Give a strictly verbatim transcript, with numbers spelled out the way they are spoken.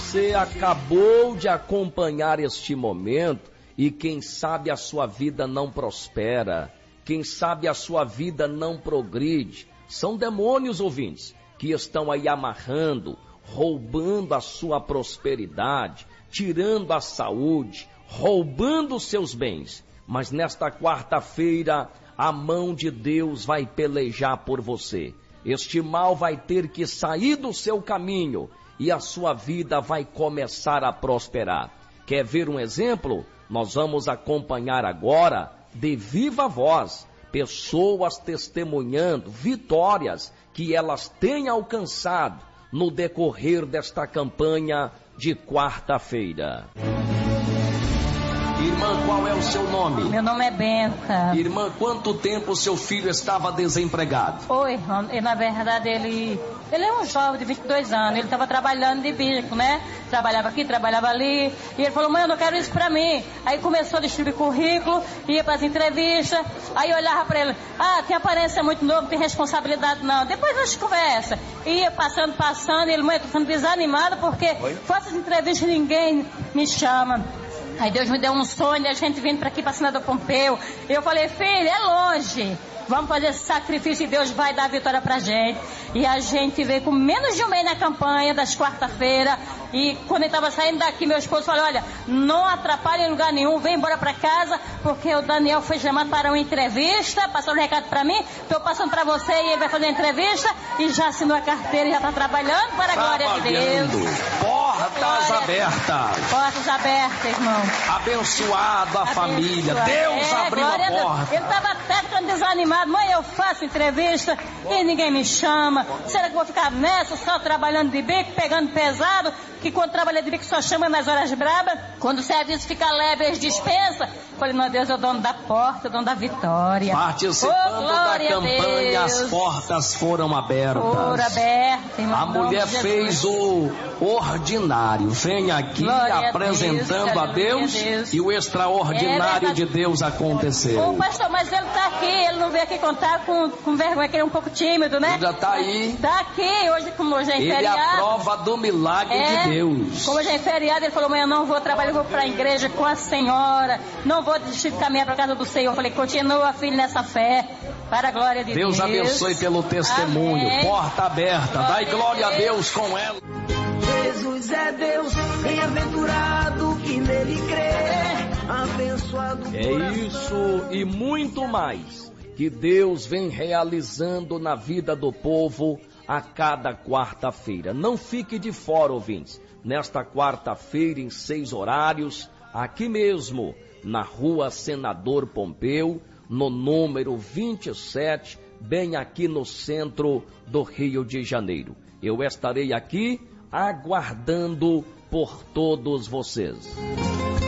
Você acabou de acompanhar este momento e quem sabe a sua vida não prospera, quem sabe a sua vida não progride. São demônios, ouvintes, que estão aí amarrando, roubando a sua prosperidade, tirando a saúde, roubando os seus bens. Mas nesta quarta-feira, a mão de Deus vai pelejar por você. Este mal vai ter que sair do seu caminho e a sua vida vai começar a prosperar. Quer ver um exemplo? Nós vamos acompanhar agora, de viva voz, pessoas testemunhando vitórias que elas têm alcançado no decorrer desta campanha de quarta-feira. Irmã, qual é o seu nome? Meu nome é Benta. Irmã, quanto tempo seu filho estava desempregado? Oi, irmão, e na verdade ele, ele é um jovem de vinte e dois anos, ele estava trabalhando de bico, né? Trabalhava aqui, trabalhava ali, e ele falou, mãe, eu não quero isso pra mim. Aí começou a distribuir currículo, ia pras entrevistas, aí eu olhava pra ele, ah, tem aparência muito novo, não tem responsabilidade não, depois a gente conversa. Ia passando, passando, e ele, mãe, eu tô ficando desanimado porque faço as entrevistas e ninguém me chama. Aí Deus me deu um sonho, a gente vindo para aqui para Senador Pompeu. Eu falei, filho, é longe. Vamos fazer esse sacrifício e Deus vai dar a vitória pra gente. E a gente veio com menos de um mês na campanha das quarta-feira. E quando ele estava saindo daqui, meu esposo falou, olha, não atrapalhe em lugar nenhum, vem embora pra casa, porque o Daniel foi chamado para uma entrevista, passou um recado pra mim, estou passando pra você e ele vai fazer a entrevista, e já assinou a carteira e já está trabalhando para a glória de Deus. Portas abertas. Portas abertas, irmão. Abençoado a família. Deus é, abriu a porta. Ele estava até ficando desanimado. Mãe, eu faço entrevista e ninguém me chama. Será que eu vou ficar nessa, só trabalhando de bico, pegando pesado? Que quando trabalha de bico só chama nas horas brabas. Quando o serviço fica leve, eles dispensam. Falei, meu Deus, é o dono da porta, o dono da vitória. Participando oh, da campanha, as portas foram abertas. Foram abertas, irmão. A mulher fez o ordinário. Vem aqui glória apresentando a Deus, a Deus e o extraordinário é de Deus aconteceu. Ô, pastor, mas ele está aqui, ele não veio aqui contar com, com vergonha, que ele é um pouco tímido, né? Ele já está aí. Está aqui, hoje como hoje é ele feriado. Ele é a prova do milagre é, de Deus. Como hoje é feriado, ele falou, mãe, eu não vou trabalhar, eu vou para a igreja com a senhora, não vou desistir de caminhar para a casa do Senhor. Eu falei, continua, filho, nessa fé, para a glória de Deus. Deus abençoe pelo testemunho. Amém. Porta aberta, glória dai glória a Deus com ela. Jesus é Deus, bem-aventurado que nele crê, abençoado. É isso e muito mais que Deus vem realizando na vida do povo a cada quarta-feira. Não fique de fora, ouvintes. Nesta quarta-feira, em seis horários, aqui mesmo, na rua Senador Pompeu, no número vinte e sete, bem aqui no centro do Rio de Janeiro. Eu estarei aqui aguardando por todos vocês.